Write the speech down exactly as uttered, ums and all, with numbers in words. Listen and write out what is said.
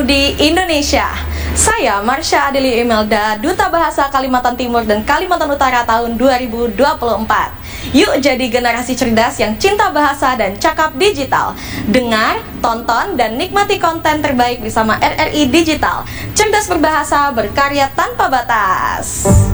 Studi Indonesia. Saya Marsha Adeli Imelda, Duta Bahasa Kalimantan Timur dan Kalimantan Utara tahun dua ribu dua puluh empat. Yuk jadi generasi cerdas yang cinta bahasa dan cakap digital. Dengar, tonton, dan nikmati konten terbaik bersama R R I Digital. Cerdas berbahasa, berkarya tanpa batas.